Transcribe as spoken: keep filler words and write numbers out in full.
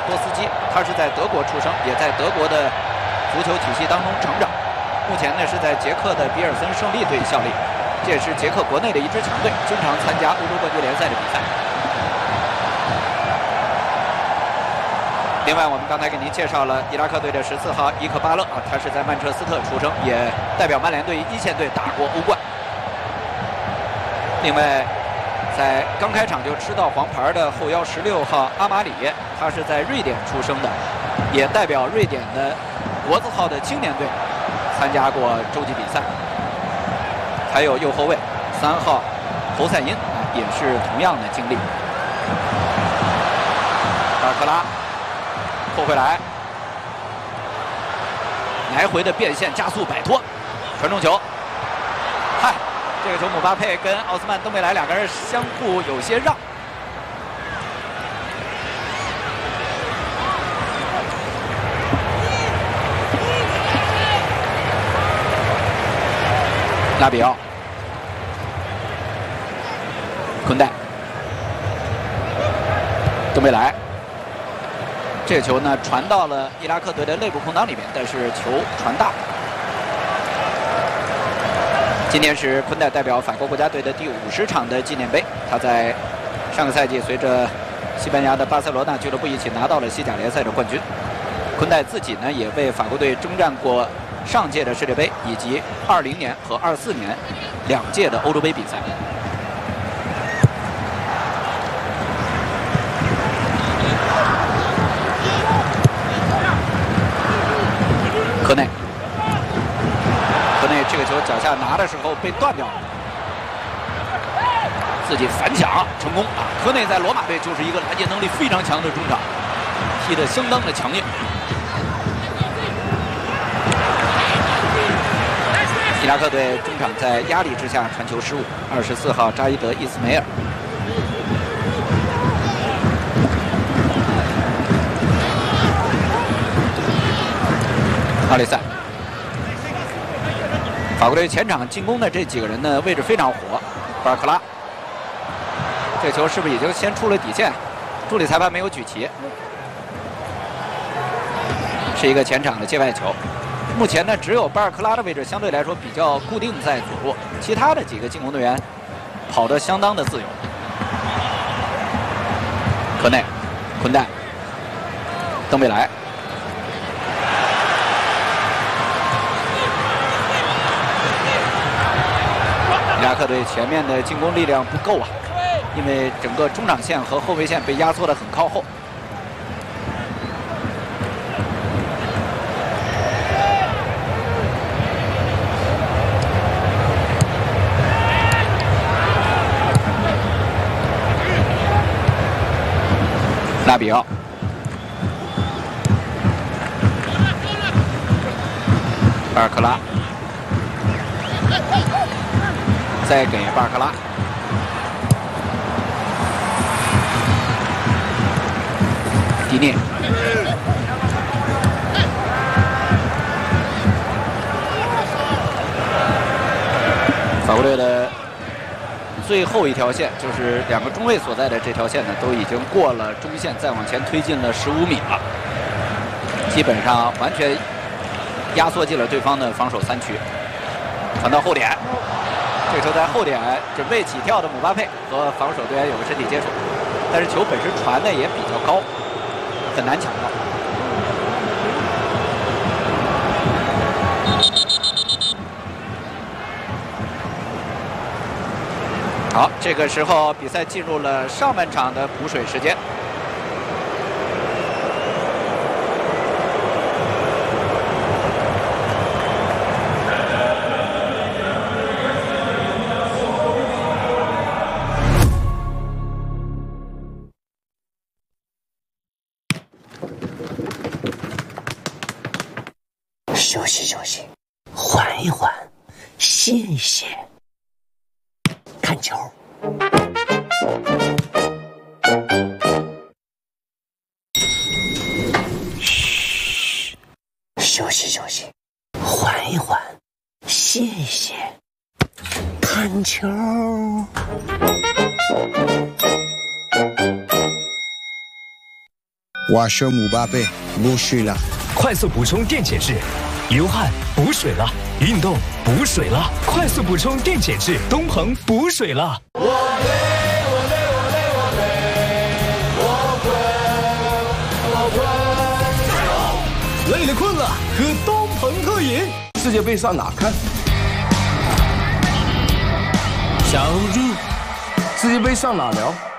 多斯基，他是在德国出生，也在德国的足球体系当中成长。目前呢是在捷克的比尔森胜利队效力，这也是捷克国内的一支强队，经常参加欧洲冠军联赛的比赛。另外，我们刚才给您介绍了伊拉克队的十四号伊克巴勒啊，他是在曼彻斯特出生，也代表曼联队一线队打过欧冠。另外，在刚开场就吃到黄牌的后腰十六号阿马里，他是在瑞典出生的，也代表瑞典的国字号的青年队参加过洲际比赛。还有右后卫三号侯赛因啊，也是同样的经历。巴尔克拉后回来，来回的变线加速摆脱，传中球。嗨，这个球姆巴佩跟奥斯曼登贝莱两个人相互有些让。拉比奥，昆代，登贝莱。这个球呢传到了伊拉克队的内部空档里面，但是球传大。今天是昆代代表法国国家队的第五十场的纪念杯，他在上个赛季随着西班牙的巴塞罗那俱乐部一起拿到了西甲联赛的冠军。昆代自己呢也为法国队征战过上届的世界杯以及二零年和二四年两届的欧洲杯比赛。科内，科内这个球脚下拿的时候被断掉了，自己反抢成功啊！科内在罗马队就是一个拦截能力非常强的中场，踢得相当的强硬。伊拉克队中场在压力之下传球失误，二十四号扎伊德·伊斯梅尔。奥利塞，法国队前场进攻的这几个人呢位置非常火。巴尔克拉，这球是不是已经先出了底线？助理裁判没有举旗，是一个前场的界外球。目前呢，只有巴尔克拉的位置相对来说比较固定在左路，其他的几个进攻队员跑得相当的自由。科内，昆代，登贝莱。伊拉克队前面的进攻力量不够啊，因为整个中场线和后卫线被压缩得很靠后。拉比奥，巴尔克拉。再给巴尔克拉，迪涅，法国队的最后一条线，就是两个中卫所在的这条线呢，都已经过了中线，再往前推进了十五米了，基本上完全压缩进了对方的防守三区，传到后点。这个球在后点准备起跳的姆巴佩和防守队员有个身体接触，但是球本身传的也比较高，很难抢到。好，这个时候比赛进入了上半场的补水时间。 休息休息，缓一缓，歇一歇，看球。嘘，休息休息，缓一缓，歇一歇，看球。 我是姆巴佩，不水了。 快速补充电解质，流汗补水了，运动补水了，快速补充电解质，东鹏补水了。我累，我累，我累，我累，我困，我困，我困。累了困了，喝东鹏特饮。 世界杯上哪看？ 小猪， 世界杯上哪聊？